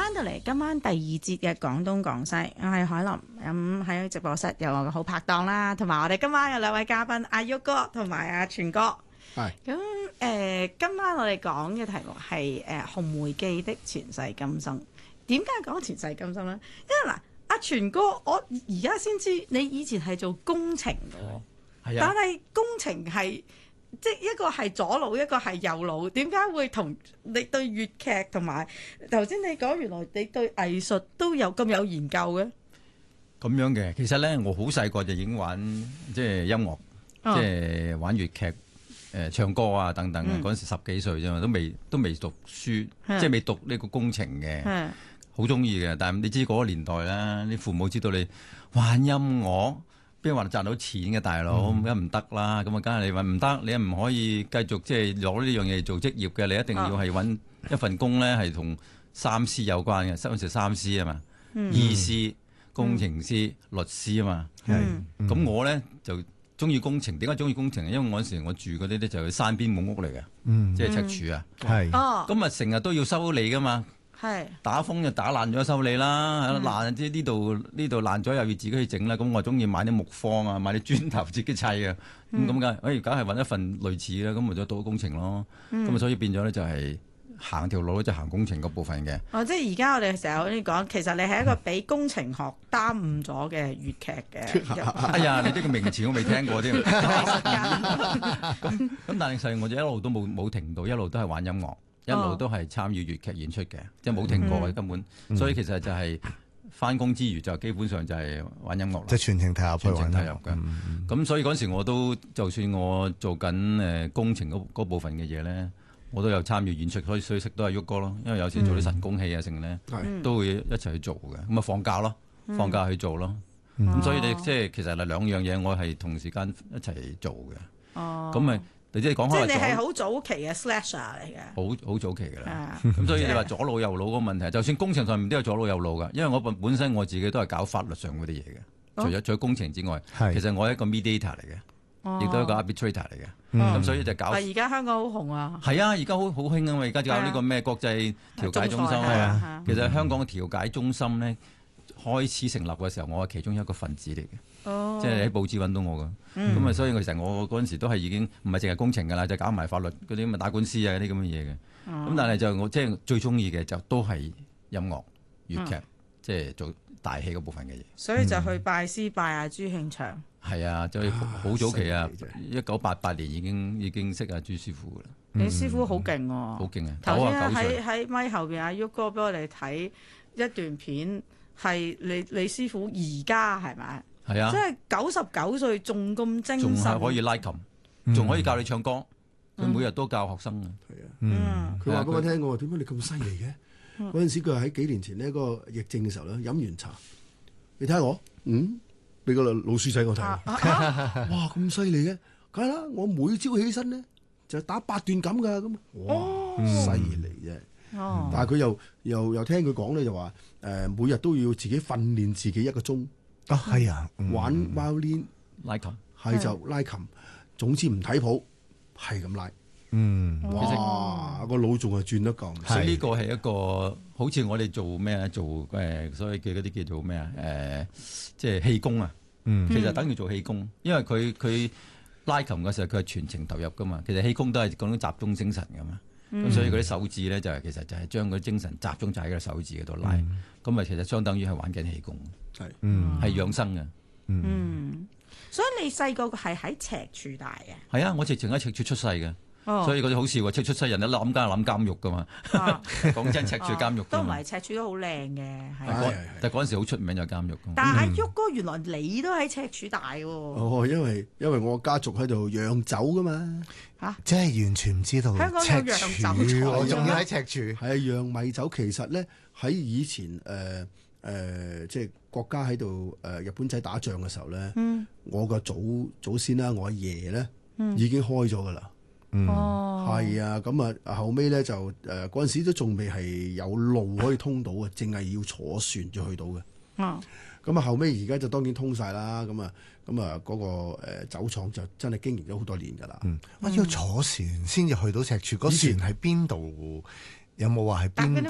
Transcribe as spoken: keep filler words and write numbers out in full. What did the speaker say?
翻到嚟今晚第二節嘅廣東廣西，我係海琳，咁喺直播室有我嘅好拍檔啦，同埋我哋今晚有兩位嘉賓，阿旭哥同埋阿全哥。 係咁誒，今晚我哋講嘅題目係誒《紅梅記》的前世今生。點解講前世今生咧？因為嗱，阿全哥，我而家先知你以前係做工程嘅，係啊，但係工程係。即係一個係左腦，一個係右腦，點解會同你對粵劇同埋頭先你講，原來你對藝術都有咁有研究嘅？ 咁樣嘅，其實咧，我好細個就已經玩即係音樂，哦、即係玩粵劇、誒、呃、唱歌啊等等嘅。嗰陣、嗯、時十幾歲啫嘛，都未都未讀書，的即係未讀呢個工程嘅，好中意嘅。但係你知嗰個年代啦，你父母知道你玩音樂。邊話賺到錢嘅大佬，咁梗唔得啦。咁啊，梗係你話唔得，你又唔可以繼續即係攞呢樣嘢做職業嘅。你一定要係揾一份工咧，係同三師有關嘅。嗰陣時三師啊嘛，嗯、醫師、工程師、嗯、律師啊嘛。係咁、嗯、我咧就中意工程。點解中意工程？因為嗰陣時我住嗰啲咧就係山邊木屋嚟嘅，嗯、即係赤柱啊。係咁啊，成日都要修理噶嘛。係打風就打爛咗修理啦，爛即係呢度呢度爛咗又要自己去整啦。咁我中意買啲木方啊，買啲磚頭自己砌啊。咁咁梗，哎，梗係揾一份類似啦。咁咪就做工程咯。咁啊、嗯，所以變咗咧就係行條路就行工程嗰部分嘅。 哦，即係而家我哋成日好似講，其實你係一個俾工程學耽誤咗嘅粵劇嘅。 哎呀，你呢個名詞我未聽過添。咁咁，但係實我就一路都冇冇停到，一路都係玩音樂。一路都係參與粵劇演出嘅，即係冇停過嘅根本，嗯、所以其實就係翻工之餘就基本上就係玩音樂啦。即係全程投入去玩音樂，全程投入嘅。咁、嗯、所以嗰陣時我都，就算我做緊誒工程嗰部分嘅嘢咧，我都有參與演出，所以所以識都係旭哥咯。因為有時做啲神功戲啊，成咧、嗯、都會一齊去做嘅。咁啊放假咯，放假去做咯。咁、嗯、所以你即係其實係兩樣嘢，我係同時間一齊做嘅。哦，咁咪。你即係講開， 即係你係好早期嘅 slasher 嚟嘅， 好好早期㗎啦。咁所以你話左腦右腦嗰個問題，就算工程上面都有左腦右腦㗎。因為我本本身我自己都係搞法律上嗰啲嘢嘅，除咗除咗工程之外，其實我係一個 mediator 嚟嘅，亦都係一個 arbitrator 嚟嘅。咁所以就搞。而家香港好紅啊！係啊，而家好好興啊嘛！而家搞呢個咩國際調解中心啊。其實香港嘅調解中心咧開始成立嘅時候，我係其中一個分子嚟嘅。哦、即係喺報紙揾到我噶，咁啊、嗯，所以其實我嗰陣時都係已經唔係淨係工程噶啦，就搞埋法律嗰啲咁啊打官司啊啲咁嘅嘢嘅。咁、哦、但係就我即係最中意嘅就都係音樂粵劇，嗯、即係做大戲嗰部分嘅嘢。 所以就去拜師拜阿朱慶祥。係啊，就好早期啊，一九八八年已經已經識阿朱師傅噶啦。 你師傅好勁喎！ 好勁啊！ 頭先喺喺咪後邊，阿旭哥俾我哋睇一段片，係你你師傅而家係咪？係啊，即係九十九歲仲咁精神，仲係可以拉琴，仲、嗯、可以教你唱歌。佢、嗯、每日都教學生嘅。係啊， 嗯，佢話俾我聽，我話點解你咁犀利嘅？嗰陣、嗯、時佢話喺幾年前呢、嗰個疫症嘅時候咧，飲完茶，你睇下我，嗯，俾個老鼠仔我睇，啊啊、哇咁犀利嘅，梗係啦，我每朝起身咧就打八段錦噶，咁，哇，犀利啫。哦、但係佢又又又聽佢講咧，就話誒，每日都要自己訓練自己一個鐘。啊，係啊，玩 violin 拉琴， 係就拉琴，總之唔睇譜，係咁拉。嗯，哇，個腦仲係轉得咁。 所以呢個係一個好似我哋做咩啊？做誒，所謂嘅嗰啲叫做咩啊？誒，即係氣功啊。嗯，其實等於做氣功，因為佢佢拉琴嘅時候，佢係全程投入噶嘛。其實氣功都係講緊集中精神噶嘛。咁、嗯、所以嗰啲手指咧就係、是、其實就係將嗰啲精神集中喺個手指嗰度拉，咁啊、嗯、其實相當於係玩緊氣功，係是，嗯，係養生嘅， 嗯，嗯，所以你細個係喺赤柱大嘅？ 係啊，我直情喺赤柱出世嘅。哦、所以嗰啲好笑喎，赤柱出世人一諗梗係諗監獄噶嘛。講、啊、真，赤柱監獄、啊、 都唔係，赤柱都好靚嘅。 但係嗰陣時好出名就監獄。 但係阿旭哥原來你都喺赤柱大喎。 哦，因為因為我家族喺度釀酒噶嘛。嚇、啊！即係完全唔知道。 香港有釀酒， 我仲要喺赤柱。係啊，釀米酒其實咧喺以前誒誒、呃呃，即係國家喺度誒日本仔打仗嘅時候咧，嗯、我個祖祖先啦，我阿爺咧已經開咗噶啦。嗯，係啊，咁啊後尾咧就誒嗰陣時都仲未係有路可以通到嘅，淨係要坐船就去到嘅。嗯，咁啊後尾而家就當然通晒啦，咁啊咁啊嗰個誒酒廠就真係經營咗好多年噶啦。嗯，哇要坐船先至去到赤柱，嗰船喺邊度？有冇話係邊